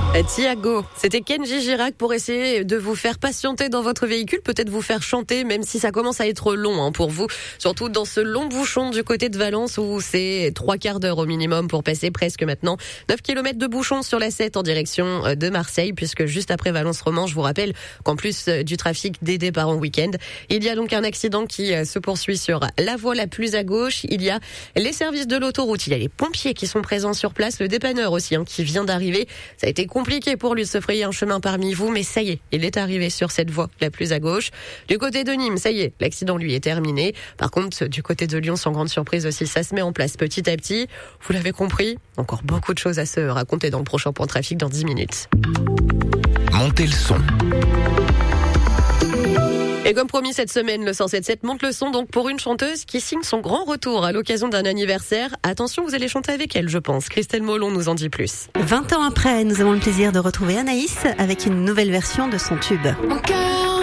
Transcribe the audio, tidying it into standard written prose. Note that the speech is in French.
Thiago, c'était Kenji Girac pour essayer de vous faire patienter dans votre véhicule, peut-être vous faire chanter, même si ça commence à être long pour vous, surtout dans ce long bouchon du côté de Valence où c'est 3/4 d'heure au minimum pour passer presque maintenant 9 km de bouchon sur la 7 en direction de Marseille, puisque juste après Valence-Roman, je vous rappelle qu'en plus du trafic des départs en week-end, il y a donc un accident qui se poursuit sur la voie la plus à gauche. Il y a les services de l'autoroute, il y a les pompiers qui sont présents sur place, le dépanneur aussi qui vient d'arriver. Ça a été compliqué pour lui de se frayer un chemin parmi vous, mais ça y est, il est arrivé sur cette voie la plus à gauche. Du côté de Nîmes, ça y est, l'accident lui est terminé. Par contre, du côté de Lyon, sans grande surprise aussi, ça se met en place petit à petit. Vous l'avez compris, encore beaucoup de choses à se raconter dans le prochain point trafic dans 10 minutes. Montez le son. Et comme promis cette semaine, le 107.7 monte le son donc pour une chanteuse qui signe son grand retour à l'occasion d'un anniversaire. Attention, vous allez chanter avec elle, je pense. Christelle Molon nous en dit plus. 20 ans après, nous avons le plaisir de retrouver Anaïs avec une nouvelle version de son tube.